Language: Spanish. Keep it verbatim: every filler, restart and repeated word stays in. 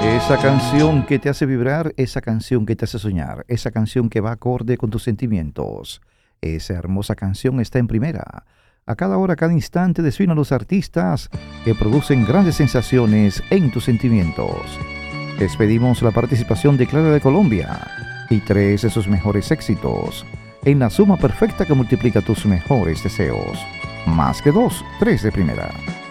Esa canción que te hace vibrar, esa canción que te hace soñar, esa canción que va acorde con tus sentimientos. Esa hermosa canción está en primera. A cada hora, a cada instante desfilan los artistas que producen grandes sensaciones en tus sentimientos. Les pedimos la participación de Clara de Colombia y tres de sus mejores éxitos en la suma perfecta que multiplica tus mejores deseos. Más que dos, tres de primera.